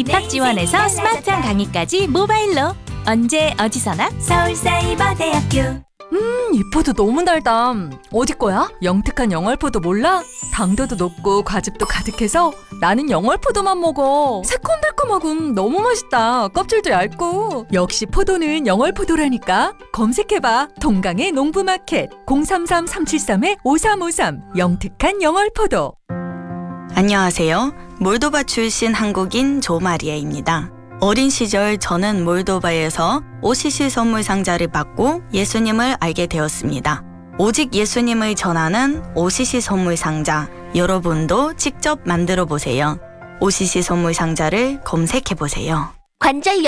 집합지원에서 스마트한 강의까지 모바일로 언제 어디서나 서울사이버대학교. 이 포도 너무 달다. 어디 거야? 영특한 영월포도 몰라? 당도도 높고 과즙도 가득해서 나는 영월포도만 먹어. 새콤달콤하고 너무 맛있다. 껍질도 얇고. 역시 포도는 영월포도라니까. 검색해봐. 동강의 농부마켓 033-373-5353 영특한 영월포도. 안녕하세요. 몰도바 출신 한국인 조마리아입니다. 어린 시절 저는 몰도바에서 OCC 선물 상자를 받고 예수님을 알게 되었습니다. 오직 예수님을 전하는 OCC 선물 상자, 여러분도 직접 만들어 보세요. OCC 선물 상자를 검색해 보세요. 관절